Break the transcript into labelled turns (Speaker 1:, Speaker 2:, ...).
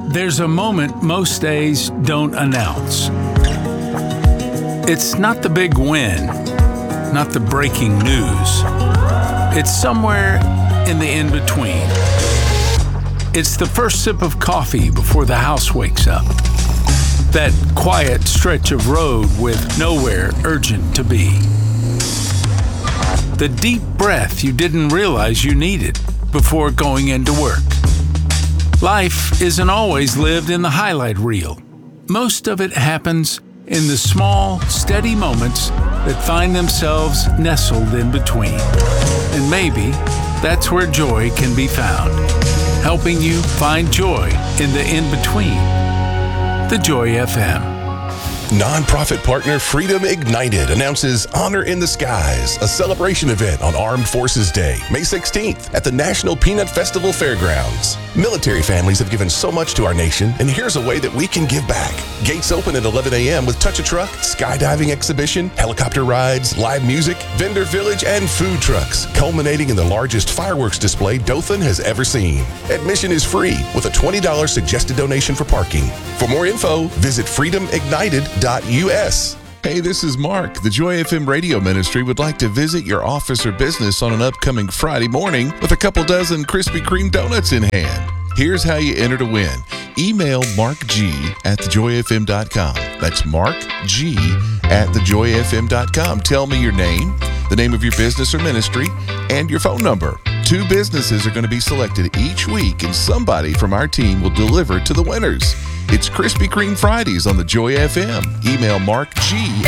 Speaker 1: There's a moment most days don't announce. It's not the big win, not the breaking news. It's somewhere in the in-between. It's the first sip of coffee before the house wakes up. That quiet stretch of road with nowhere urgent to be. The deep breath you didn't realize you needed before going into work. Life isn't always lived in the highlight reel. Most of it happens in the small, steady moments that find themselves nestled in between. And maybe that's where joy can be found, helping you find joy in the in-between. The Joy FM.
Speaker 2: Nonprofit partner Freedom Ignited announces Honor in the Skies, a celebration event on Armed Forces Day, May 16th at the National Peanut Festival Fairgrounds. Military families have given so much to our nation, and here's a way that we can give back. Gates open at 11 a.m. with Touch a Truck, skydiving exhibition, helicopter rides, live music, vendor village, and food trucks, culminating in the largest fireworks display Dothan has ever seen. Admission is free with a $20 suggested donation for parking. For more info, visit freedomignited.us.
Speaker 3: Hey, this is Mark. The Joy FM radio ministry would like to visit your office or business on an upcoming Friday morning with a couple dozen Krispy Kreme donuts in hand. Here's how you enter to win. Email markg@thejoyfm.com. That's markg@thejoyfm.com. Tell me your name, the name of your business or ministry, and your phone number. 2 businesses are going to be selected each week, and somebody from our team will deliver to the winners. It's Krispy Kreme Fridays on the Joy FM. Email markg